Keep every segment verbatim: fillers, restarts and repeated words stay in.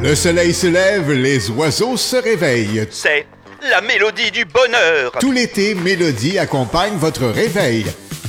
Le soleil se lève, les oiseaux se réveillent. C'est la mélodie du bonheur. Tout l'été, Mélodie accompagne votre réveil.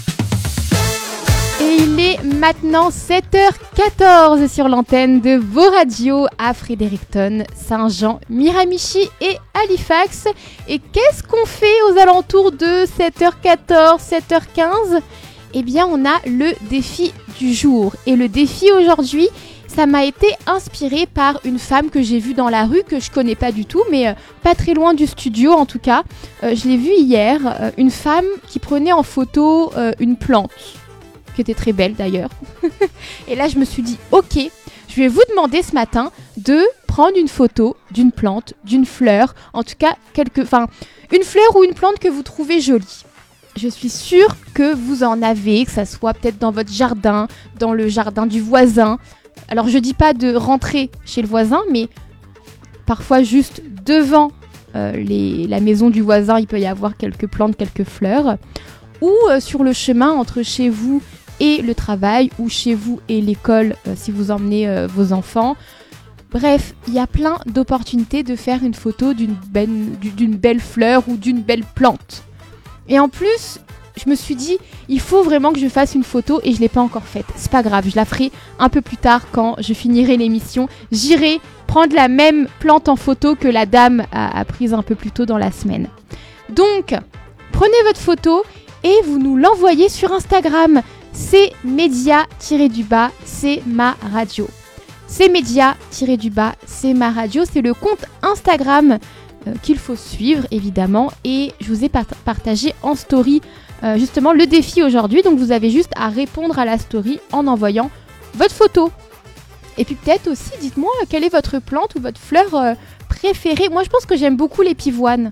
Et il est maintenant sept heures quatorze sur l'antenne de vos radios à Fredericton, Saint-Jean, Miramichi et Halifax. Et qu'est-ce qu'on fait aux alentours de sept heures quatorze, sept heures quinze ? Eh bien, on a le défi du jour. Et le défi aujourd'hui, ça m'a été inspiré par une femme que j'ai vue dans la rue, que je connais pas du tout, mais euh, pas très loin du studio en tout cas. Euh, je l'ai vue hier, euh, une femme qui prenait en photo euh, une plante, qui était très belle d'ailleurs. Et là, je me suis dit, ok, je vais vous demander ce matin de prendre une photo d'une plante, d'une fleur, en tout cas, quelque, enfin, une fleur ou une plante que vous trouvez jolie. Je suis sûre que vous en avez, que ça soit peut-être dans votre jardin, dans le jardin du voisin. Alors, je dis pas de rentrer chez le voisin, mais parfois juste devant euh, les, la maison du voisin, il peut y avoir quelques plantes, quelques fleurs. Ou euh, sur le chemin entre chez vous et le travail, ou chez vous et l'école, euh, si vous emmenez euh, vos enfants. Bref, il y a plein d'opportunités de faire une photo d'une, ben, d'une belle fleur ou d'une belle plante. Et en plus, je me suis dit, il faut vraiment que je fasse une photo et je ne l'ai pas encore faite. C'est pas grave, je la ferai un peu plus tard quand je finirai l'émission. J'irai prendre la même plante en photo que la dame a, a prise un peu plus tôt dans la semaine. Donc, prenez votre photo et vous nous l'envoyez sur Instagram. C'est média-du-bas, c'est ma radio. C'est média-du-bas, c'est ma radio. C'est le compte Instagram euh, qu'il faut suivre, évidemment. Et je vous ai part- partagé en story euh, justement le défi aujourd'hui. Donc, vous avez juste à répondre à la story en envoyant votre photo. Et puis peut-être aussi, dites-moi, quelle est votre plante ou votre fleur euh, préférée. Moi, je pense que j'aime beaucoup les pivoines.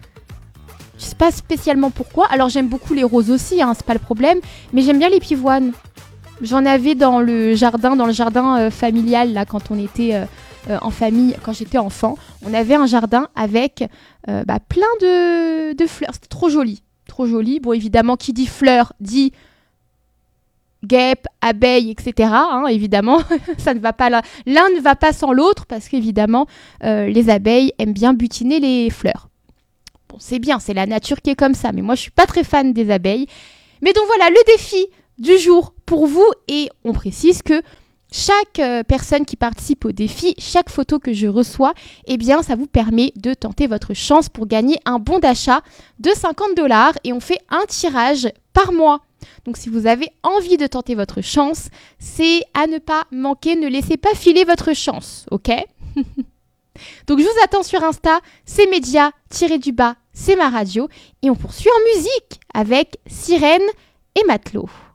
Je sais pas spécialement pourquoi. Alors j'aime beaucoup les roses aussi, hein, c'est pas le problème. Mais j'aime bien les pivoines. J'en avais dans le jardin, dans le jardin euh, familial là, quand on était euh, euh, en famille, quand j'étais enfant. On avait un jardin avec euh, bah, plein de, de fleurs. C'était trop joli, trop joli. Bon, évidemment, qui dit fleurs dit guêpes, abeilles, et cetera. Hein, évidemment, ça ne va pas là. L'un ne va pas sans l'autre parce qu'évidemment, euh, les abeilles aiment bien butiner les fleurs. Bon, c'est bien, c'est la nature qui est comme ça, mais moi je suis pas très fan des abeilles. Mais donc voilà, le défi du jour pour vous, et on précise que chaque euh, personne qui participe au défi, chaque photo que je reçois, eh bien ça vous permet de tenter votre chance pour gagner un bon d'achat de cinquante dollars, et on fait un tirage par mois. Donc si vous avez envie de tenter votre chance, c'est à ne pas manquer, ne laissez pas filer votre chance, ok? Donc je vous attends sur Insta, c'est média-du-bas, c'est ma radio. Et on poursuit en musique avec Sirène et Matelot.